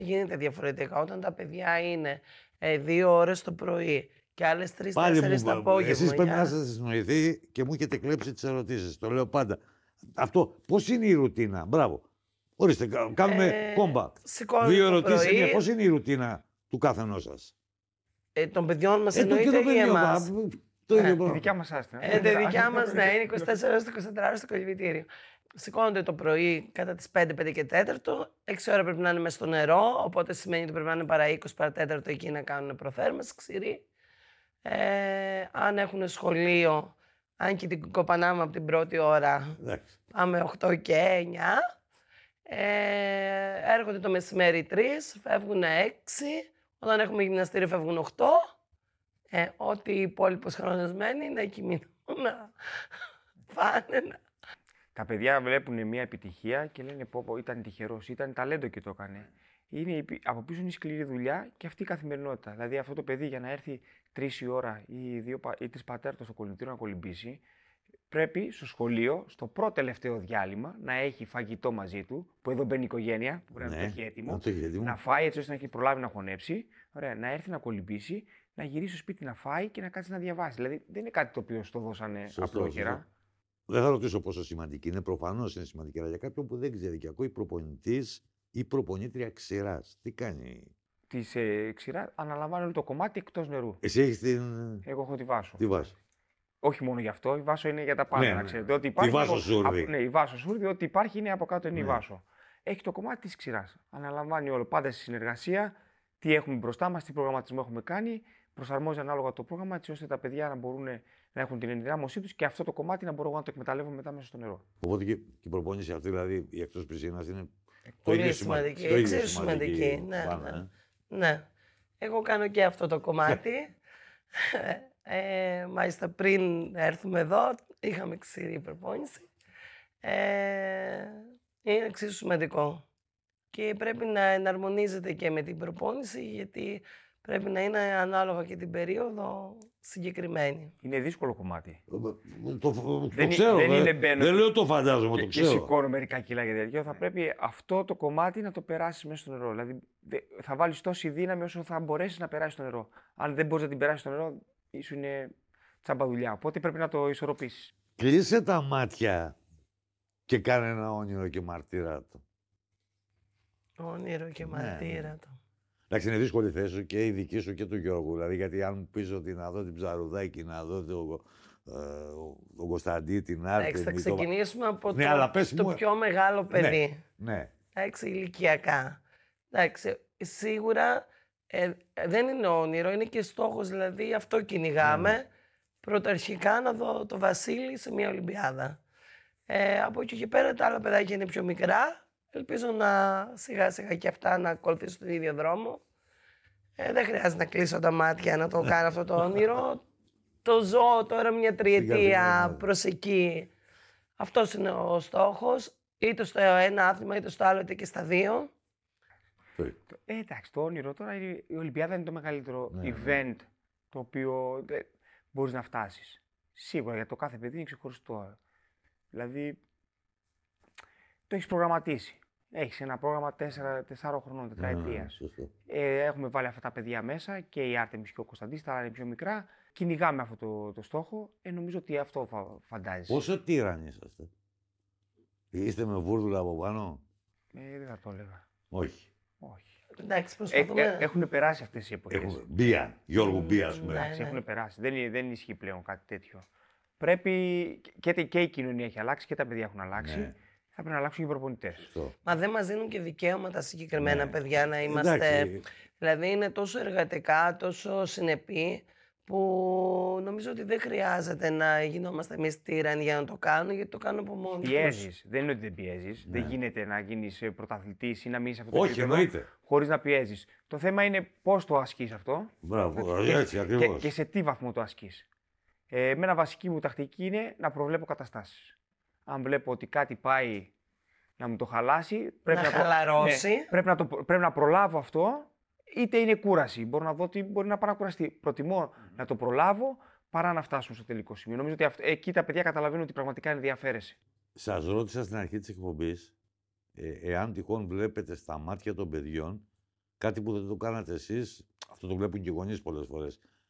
γίνεται διαφορετικά. Όταν τα παιδιά είναι 2 ώρες το πρωί και άλλες 3-4 το απόγευμα. Εσείς πρέπει να είστε συνοηθεί και μου έχετε κλέψει τις ερωτήσεις. Το λέω πάντα. Αυτό πώς είναι η ρουτίνα? Μπράβο. Ορίστε, κάνουμε κόμπα. 2 ερωτήσεις. Πώς είναι η ρουτίνα του καθενός σας? Των παιδιών μας εννοείται ή εμάς? Τη δικιά μας άστρα. Τη δικιά μας, ναι, είναι 24 ώρες το 24 ώρες στο κολυβητήριο. Σηκώνονται το πρωί κατά τις 5 και 4, 6 ώρα πρέπει να είναι μέσα στο νερό, οπότε σημαίνει ότι πρέπει να είναι παρά 20 παρά 4 εκεί να κάνουν προθέρμανση ξηρή. Αν έχουν σχολείο, αν και την κοπανάμε από την πρώτη ώρα, πάμε 8 και 9. Έρχονται το μεσημέρι 3, φεύγουν 6. Όταν έχουμε γυμναστήριο φεύγουν 8. Ό,τι υπόλοιπος χρόνος μένει να κοιμηθούν, να φάνε. Τα παιδιά βλέπουν μια επιτυχία και λένε πω ήταν τυχερός, ήταν ταλέντο και το έκανε. Από πίσω είναι η σκληρή δουλειά και αυτή η καθημερινότητα. Δηλαδή αυτό το παιδί για να έρθει 3 η ώρα ή 3 πατέρτο στο κολυμπητήριο να κολυμπήσει, πρέπει στο σχολείο, στο πρώτο τελευταίο διάλειμμα, να έχει φαγητό μαζί του, που εδώ μπαίνει η οικογένεια, που πρέπει να το έχει έτοιμο, να φάει έτσι ώστε να έχει προλάβει να χωνέψει, ωραία, να έρθει να κολυμπήσει, να γυρίσει στο σπίτι να φάει και να κάτσει να διαβάσει. Δηλαδή δεν είναι κάτι το οποίο στο δώσανε απλόχερα. Δεν θα ρωτήσω πόσο σημαντική είναι, προφανώς είναι σημαντική, αλλά για κάποιον που δεν ξέρει, και ακούει προπονητής ή προπονήτρια ξηράς, τι κάνει? Της ξηράς αναλαμβάνει όλο το κομμάτι εκτός νερού. Εσύ έχεις την. Εγώ έχω τη Βάσο. Τη Βάσο. Όχι μόνο γι' αυτό, η Βάσο είναι για τα πάντα. Να ξέρετε. Ότι υπάρχει, η Βάσο Σούρδη. Ναι, η Βάσο Σούρδη, ό,τι υπάρχει είναι από κάτω είναι η Βάσο. Έχει το κομμάτι της ξηράς. Αναλαμβάνει όλο, πάντα στη συνεργασία, τι έχουμε μπροστά μας, τι προγραμματισμό έχουμε κάνει. Προσαρμόζει ανάλογα το πρόγραμμα, έτσι ώστε τα παιδιά να μπορούν να έχουν την ενδυνάμωσή τους και αυτό το κομμάτι να μπορώ να το εκμεταλλεύω μετά μέσα στο νερό. Οπότε και η προπόνηση αυτή, δηλαδή η εκτός πισίνας, είναι πολύ σημαντική. Εξίσου σημαντική. Ναι. Εγώ κάνω και αυτό το κομμάτι. Μάλιστα πριν έρθουμε εδώ, είχαμε ξηρή προπόνηση. Είναι εξίσου σημαντικό. Και πρέπει να εναρμονίζεται και με την προπόνηση, γιατί πρέπει να είναι ανάλογα και την περίοδο συγκεκριμένη. Είναι δύσκολο κομμάτι. Το ξέρω, δεν λέω το φαντάζομαι, το ξέρω. Και σηκώνω μερικά κιλά για τέτοιο. Θα πρέπει αυτό το κομμάτι να το περάσεις μέσα στο νερό. Δηλαδή θα βάλεις τόση δύναμη όσο θα μπορέσεις να περάσεις στο νερό. Αν δεν μπορείς να την περάσεις στο νερό, ίσως είναι τσάμπα δουλειά. Οπότε πρέπει να το ισορροπήσεις. Κλείσε τα μάτια και κάνε ένα όνειρο και μαρτύρα του. Όνειρο και μαρτύρα του. Εντάξει, είναι δύσκολη θέση σου και η δική σου και του Γιώργου. Δηλαδή, γιατί αν μου πεις ότι να δω την Ψαρουδάκη, να δω τον Κωνσταντή, την Άρτη. Εντάξει, θα ξεκινήσουμε από το μου... πιο μεγάλο παιδί. Ναι. Εντάξει, ηλικιακά. Εντάξει, σίγουρα δεν είναι όνειρο, είναι και στόχος, δηλαδή αυτό κυνηγάμε. Ναι. Πρωταρχικά να δω το Βασίλη σε μια Ολυμπιάδα. Από εκεί και πέρα τα άλλα παιδάκια είναι πιο μικρά. Ελπίζω να σιγά σιγά και αυτά να ακολουθήσουν τον ίδιο δρόμο. Δεν χρειάζεται να κλείσω τα μάτια να το κάνω αυτό το όνειρο. Το ζω τώρα μια τριετία προς εκεί. Αυτός είναι ο στόχος. Είτε στο ένα άθλημα, είτε στο άλλο, είτε και στα δύο. Εντάξει, το όνειρο τώρα, η Ολυμπιάδα είναι το μεγαλύτερο event το οποίο μπορείς να φτάσεις. Σίγουρα για το κάθε παιδί είναι ξεχωριστό. Δηλαδή, το έχεις προγραμματίσει. Έχεις ένα πρόγραμμα 4 χρονών, τετραετίας. Έχουμε βάλει αυτά τα παιδιά μέσα και η Άρτεμις και ο Κωνσταντής, τα άλλα είναι πιο μικρά. Κυνηγάμε αυτό το στόχο. Νομίζω ότι αυτό φαντάζεσαι. Πόσο τύρανοι είσαστε? Είστε με βούρδουλα από πάνω? Δεν θα το έλεγα. Όχι. Εντάξει, προσπαθούμε. Έχουν περάσει αυτές οι εποχές. Μπία, Γιώργου Μπία, ας πούμε. Ναι. Έχουν περάσει. Δεν ισχύει πλέον κάτι τέτοιο. Πρέπει και η κοινωνία έχει αλλάξει και τα παιδιά έχουν αλλάξει. Ναι. Θα πρέπει να αλλάξουν οι προπονητές. Μα δεν μας δίνουν και δικαίωματα συγκεκριμένα παιδιά να είμαστε. Εντάξει. Δηλαδή είναι τόσο εργατικά, τόσο συνεπή, που νομίζω ότι δεν χρειάζεται να γινόμαστε εμείς τύρανοι για να το κάνουν, γιατί το κάνουν από μόνοι τους. Πιέζεις. Δεν είναι ότι δεν πιέζεις. Ναι. Δεν γίνεται να γίνεις πρωταθλητής ή να μείνεις αυτό το επίπεδο χωρίς να πιέζεις. Το θέμα είναι πώς το ασκείς αυτό. Μπράβο, έτσι ακριβώς. Και σε τι βαθμό το ασκείς. Εμένα βασική μου τακτική είναι να προβλέπω καταστάσεις. Αν βλέπω ότι κάτι πάει να μου το χαλάσει, χαλαρώσει. Πρέπει να προλάβω αυτό, είτε είναι κούραση. Μπορώ να δω ότι μπορεί να πάει να κουραστεί. Προτιμώ να το προλάβω παρά να φτάσουμε στο τελικό σημείο. Νομίζω ότι εκεί τα παιδιά καταλαβαίνουν ότι πραγματικά ενδιαφέρεσαι. Σας ρώτησα στην αρχή της εκπομπής, εάν τυχόν βλέπετε στα μάτια των παιδιών κάτι που δεν το κάνατε εσείς, αυτό το βλέπουν και οι γονείς πολλές φορές.